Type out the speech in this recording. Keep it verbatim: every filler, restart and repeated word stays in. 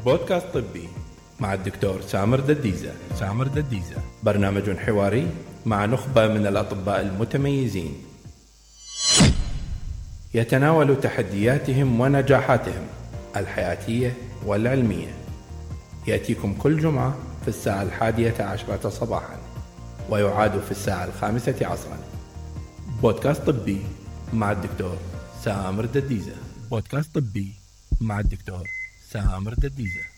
بودكاست طبي مع الدكتور سامر دديزة. سامر دديزة برنامج حواري مع نخبة من الأطباء المتميزين يتناول تحدياتهم ونجاحاتهم الحياتية والعلمية. يأتيكم كل جمعة في الساعة الحادية عشرة صباحا ويعاد في الساعة الخامسة عصرا. بودكاست طبي مع الدكتور سامر دديزة. بودكاست طبي مع الدكتور سامر دديزة.